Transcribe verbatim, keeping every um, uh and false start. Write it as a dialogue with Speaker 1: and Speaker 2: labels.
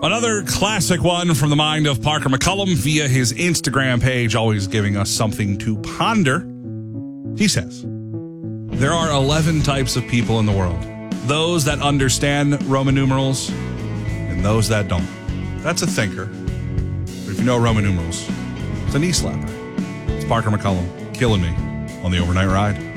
Speaker 1: Another classic one from the mind of Parker McCullum via his Instagram page, always giving us something to ponder. He says, there are eleven types of people in the world. Those that understand Roman numerals and those that don't. That's a thinker. But if you know Roman numerals, it's a knee slapper. It's Parker McCullum killing me on the overnight ride.